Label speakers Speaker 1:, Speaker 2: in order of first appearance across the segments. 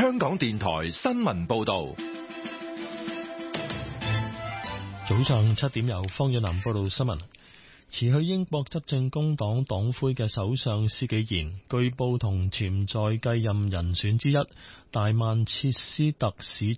Speaker 1: 香港電台新聞報道。
Speaker 2: 早上7點由方遠南報道新聞。辭去英國執政工黨黨魁嘅首相施紀賢，據報同潛在繼任人選之一大曼徹斯特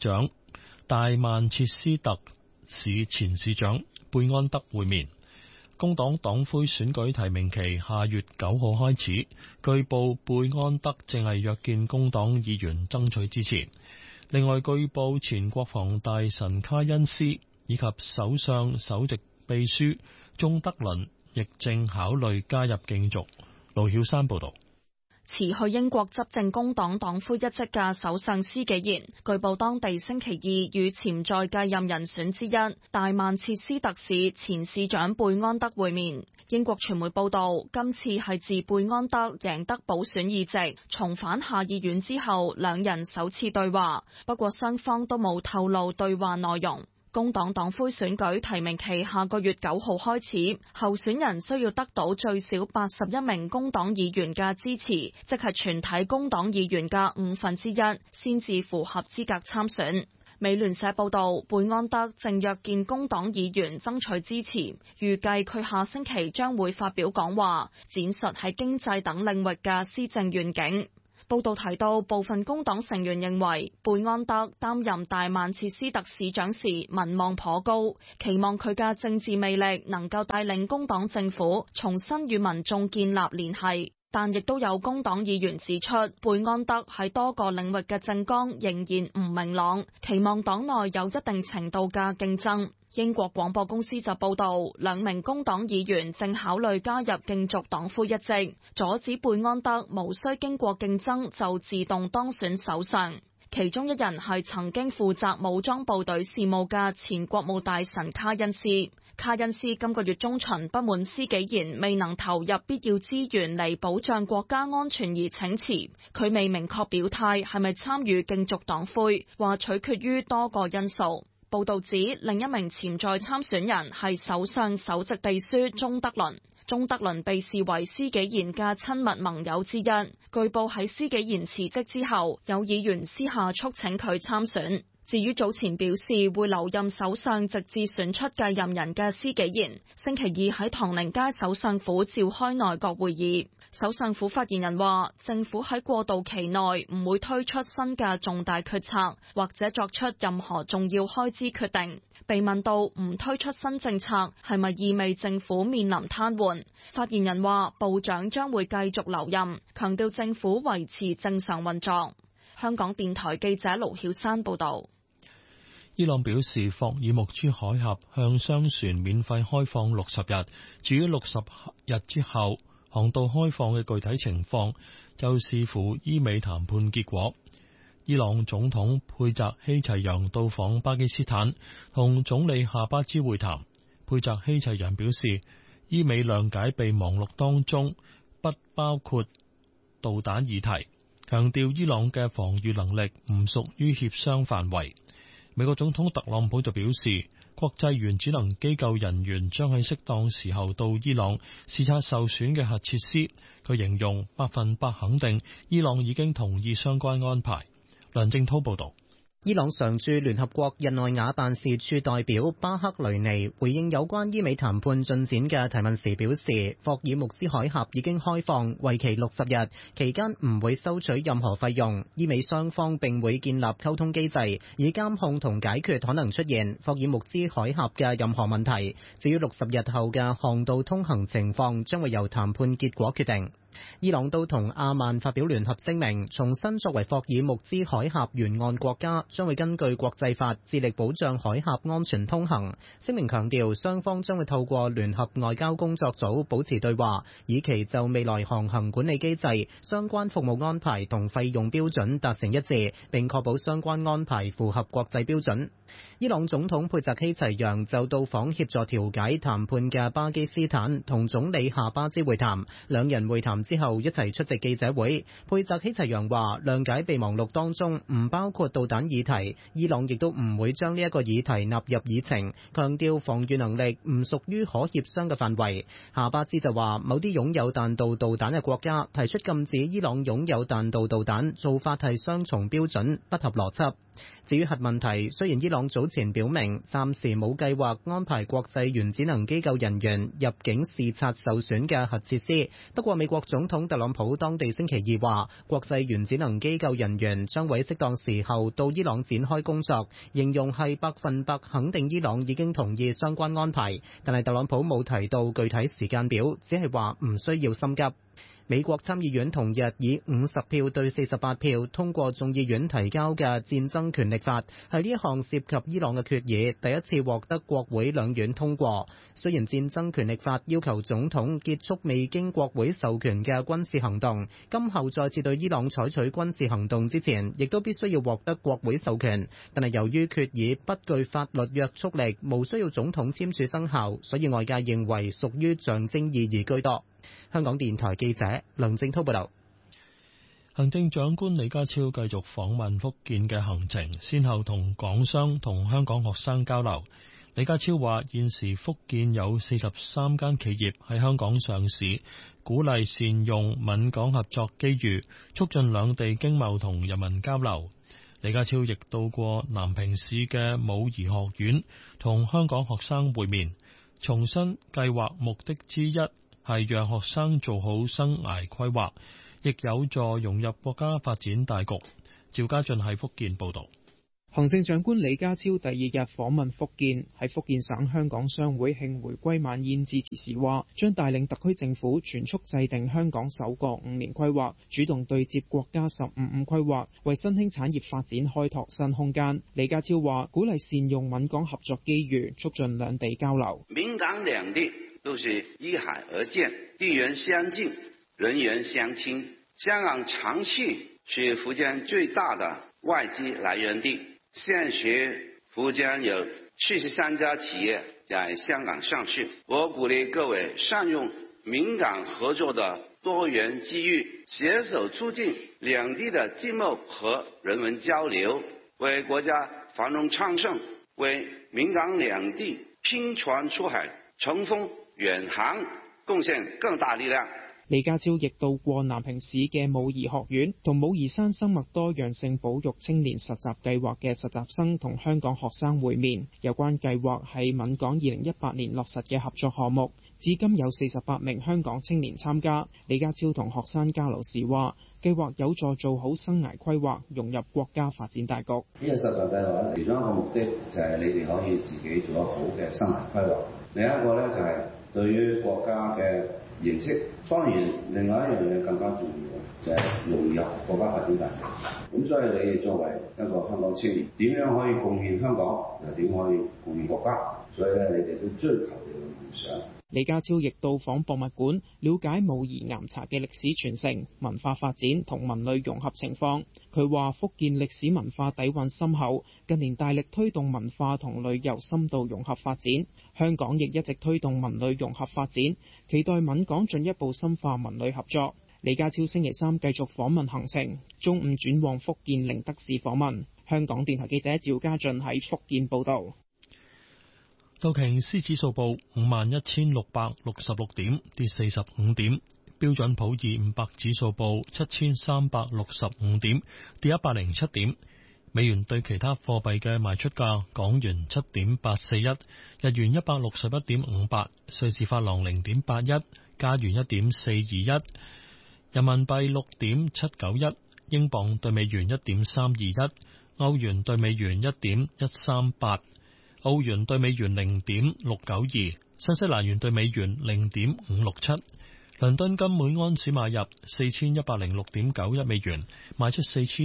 Speaker 2: 市前市長貝安德會面。工黨黨魁選舉提名期下月9號開始，據報貝安德正係約見工黨議員爭取支持。另外據報前國防大臣卡恩斯以及首相首席秘書鍾德倫亦正考慮加入競逐。盧曉山報道。
Speaker 3: 辭去英國執政工黨黨魁一職嘅首相施紀賢，據報當地星期二與潛在繼任人選之一大曼徹斯特市前市長貝安德會面。英國傳媒報道，今次係自貝安德贏得補選議席，重返下議院之後，兩人首次對話，不過雙方都冇透露對話內容。工黨黨魁選舉提名期下個月9號開始，候選人需要得到最少81名工黨議員嘅支持，即係全體工黨議員嘅1/5，先至符合資格參選。美聯社報道，貝安德正約見工黨議員爭取支持，預計佢下星期將會發表講話，展述喺經濟等領域嘅施政願景。報道提到，部分工黨成員認為貝安德擔任大曼徹斯特市長時民望頗高，期望佢嘅政治魅力能夠帶領工黨政府重新與民眾建立聯繫。但亦都有工黨議員指出，貝安德喺多個領域嘅政綱仍然唔明朗，期望黨內有一定程度嘅競爭。英國廣播公司就報道，2名工黨議員正考慮加入競逐黨魁一職，阻止貝安德無需經過競爭就自動當選首相。其中一人係曾經負責武裝部隊事務嘅前國務大臣卡恩斯。卡恩斯今個月中旬不滿施紀賢未能投入必要資源嚟保障國家安全而請辭，佢未明確表態係咪參與競逐黨魁，話取決於多個因素。報道指另一名潛在參選人係首相首席秘書鍾德倫。鍾德倫被視為施紀賢嘅親密盟友之一，據報喺施紀賢辭職之後，有議員私下促請佢參選。至於早前表示會留任首相直至選出繼任人嘅施紀賢，星期二喺唐寧街首相府召開內閣會議。首相府發言人話，政府喺過渡期內唔會推出新嘅重大決策，或者作出任何重要開支決定。被問到唔推出新政策係咪意味政府面臨癱瘓，發言人話部長將會繼續留任，強調政府維持正常運作。香港電台記者盧曉山報道。
Speaker 2: 伊朗表示，霍爾木茲海峽向商船免費開放60日，至於60日之後航道開放嘅具體情況，就視乎伊美談判結果。伊朗總統佩澤希齊揚到訪巴基斯坦，同總理夏巴茲會談。佩澤希齊揚表示，伊美諒解備忘錄當中不包括導彈議題，強調伊朗嘅防禦能力唔屬於協商範圍。美國總統特朗普就表示，國際原子能機構人員將喺適當時候到伊朗視察受損嘅核設施。佢形容100%肯定伊朗已經同意相關安排。梁正濤報道。
Speaker 4: 伊朗常駐聯合國日內瓦辦事處代表巴克雷尼回應有關伊美談判進展嘅提問時表示，霍爾木茲海峽已經開放，為期60日，期間唔會收取任何費用。伊美雙方並會建立溝通機制，以監控同解決可能出現霍爾木茲海峽嘅任何問題。至於60日後嘅航道通行情況，將會由談判結果決定。伊朗都同阿曼發表聯合聲明，重申作為霍爾木茲海峽沿岸國家，將會根據國際法致力保障海峽安全通行。聲明強調，雙方將會透過聯合外交工作組保持對話，以期就未來航行管理機制、相關服務安排同費用標準達成一致，並確保相關安排符合國際標準。伊朗總統佩澤希齊揚就到訪協助調解談判嘅巴基斯坦，同總理夏巴茲會談。兩人會談之後一齊出席記者會。佩澤希齊揚話，諒解備忘錄當中唔包括導彈議題，伊朗亦都唔會將呢一個議題納入議程，強調防禦能力唔屬於可協商嘅範圍。夏巴茲就話，某啲擁有彈道導彈嘅國家提出禁止伊朗擁有彈道導彈，做法係雙重標準，不合邏輯。至於核問題，雖然伊朗早前表明暫時冇計劃安排國際原子能機構人員入境視察受損嘅核設施，不過美國總統特朗普當地星期二話，國際原子能機構人員將會適當時候到伊朗展開工作，形容係100%肯定伊朗已經同意相關安排，但係特朗普冇提到具體時間表，只係話唔需要心急。美國參議院同日以50票對48票通過眾議院提交嘅戰爭權力法，係呢一項涉及伊朗嘅決議第一次獲得國會兩院通過。雖然戰爭權力法要求總統結束未經國會授權嘅軍事行動，今後再次對伊朗採取軍事行動之前，亦都必須要獲得國會授權。但係由於決議不具法律約束力，無需要總統簽署生效，所以外界認為屬於象徵意義居多。香港電台記者梁正滔報道。
Speaker 2: 行政長官李家超繼續訪問福建嘅行程，先後同港商同香港學生交流。李家超話，現時福建有43間企業喺香港上市，鼓勵善用閩港合作機遇，促進兩地經貿同人民交流。李家超亦到過南平市嘅武夷學院，同香港學生會面，重申計劃目的之一係讓學生做好生涯規劃，亦有助融入國家發展大局。趙家俊喺福建報道。
Speaker 5: 行政長官李家超第二日訪問福建，喺福建省香港商會慶回歸晚宴致辭時話，將帶領特區政府全速制定香港首個5年規劃，主動對接國家15+5規劃，為新興產業發展開拓新空間。李家超話，鼓勵善用閩港合作機遇，促進兩地交流。
Speaker 6: 閩港兩地都是依海而建，地緣相近，人員相親。香港長期是福建最大的外資來源地，現時福建有73家企業在香港上市。我鼓勵各位善用閩港合作的多元機遇，攜手促進兩地的經貿和人文交流，為國家繁榮昌盛，為閩港兩地拼船出海、乘風遠航貢獻更大力量。
Speaker 5: 李家超亦到過南平市嘅武夷學院，同武夷山生物多樣性保育青年實習計劃嘅實習生同香港學生會面。有關計劃係閩港2018年落實嘅合作項目，至今有48名香港青年參加。李家超同學生交流時話，計劃有助做好生涯規劃，融入國家發展大局。
Speaker 7: 呢個實習計劃其中一個目的就係你哋可以自己做得好嘅生涯規劃，另一個咧就係對於國家嘅認識。當然，另外一樣嘢更加重要就係融入國家發展大局。咁所以你哋作為一個香港青年，點樣可以貢獻香港，又點可以貢獻國家？所以咧，你哋都追求你嘅夢想。
Speaker 5: 李家超亦到訪博物館，了解武夷岩茶嘅歷史傳承、文化發展同文旅融合情況。佢話福建歷史文化底蘊深厚，近年大力推動文化同旅遊深度融合發展。香港亦一直推動文旅融合發展，期待閩港進一步深化文旅合作。李家超星期三繼續訪問行程，中午轉往福建寧德市訪問。香港電台記者趙家俊喺福建報道。
Speaker 2: 道瓊斯指數報51,666點，跌45點。標準普爾500指數報7,365點，跌107點。美元對其他貨幣嘅賣出價：港元7.841，日元161.58，瑞士法郎0.81，加元1.421，人民幣6.791，英鎊對美元1.321，歐元對美元1.138。澳元對美元0.692，新西蘭元對美元0.567。倫敦金每安士買入4106.91美元，賣出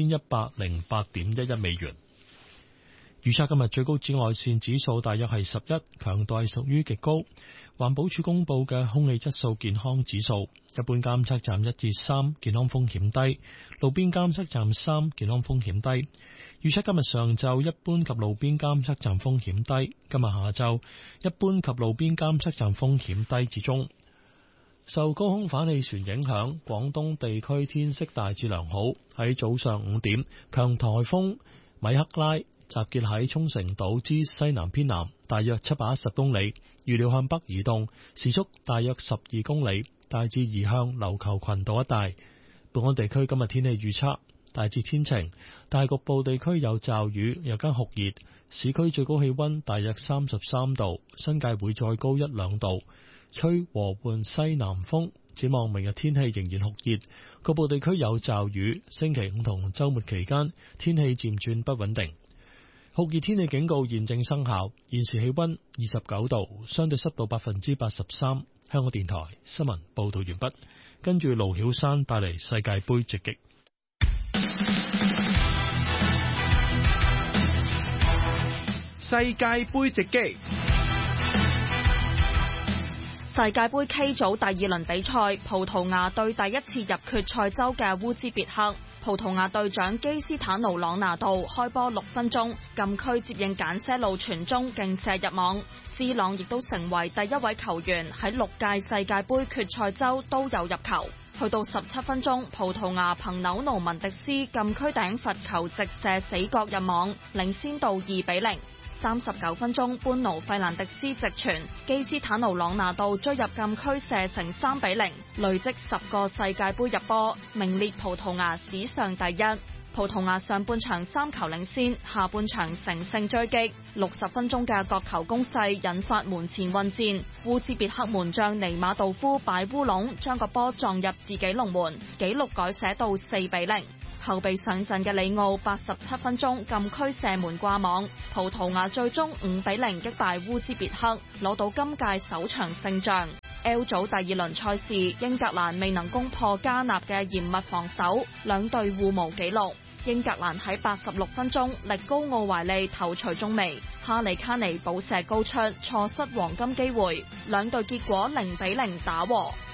Speaker 2: 4108.11美元。預測今日最高紫外線指數大約係11，強度係屬於極高。環保署公布嘅空氣質素健康指數，一般監測站1至3，健康風險低；路邊監測站3，健康風險低。預測今日上晝一般及路邊監測站風險低，今日下晝一般及路邊監測站風險低至中。 受高空反氣旋影響，廣東地區天色大致良好。喺早上5點，強颱風米克拉集結喺沖繩島之西南偏南，大約710公里，預料向北移動，時速大約12公里，大致移向琉球群島一帶。本港地區今日天氣預測，大致天晴，但係局部地區有驟雨，日間酷熱，市區最高氣溫大約33度，新界會再高1-2度。吹和緩西南風，展望明日天氣仍然酷熱，局部地區有驟雨。星期5同週末期間天氣漸轉不穩定。酷熱天氣警告現正生效。現時氣溫29度，相對濕度83%。香港電台新聞報道完畢。跟住盧曉山帶嚟世界盃直擊。
Speaker 8: 世界盃直擊。
Speaker 3: 世界盃 K 組第2輪比賽，葡萄牙對第一次入決賽周嘅烏茲別克。葡萄牙隊長基斯坦奴朗拿度開波6分鐘，禁區接應簡些路傳中勁射入網。C 朗亦都成為第一位球員喺6屆世界盃決賽周都有入球。去到17分鐘，葡萄牙憑紐奴文迪斯禁區頂罰球直射死角入網，領先到2-0。39分鐘，班奴費蘭迪斯直傳，基斯坦奴朗拿度追入禁區射成3-0，累積10個世界盃入波，名列葡萄牙史上第一。葡萄牙上半場3球領先，下半場乘勝追擊。60分鐘嘅角球攻勢引發門前混戰，烏茲別克門將尼馬道夫擺烏龍，將個波撞入自己龍門，紀錄改寫到4-0。後備上陣嘅里奧87分鐘禁區射門掛網，葡萄牙最終5-0擊敗烏茲別克，攞到今屆首場勝仗。L 組第2輪賽事，英格蘭未能攻破加納嘅嚴密防守，兩隊互無紀錄。英格蘭喺86分鐘力高奧懷利頭槌中楣，哈利卡尼補射高出，錯失黃金機會，兩隊結果0-0打和。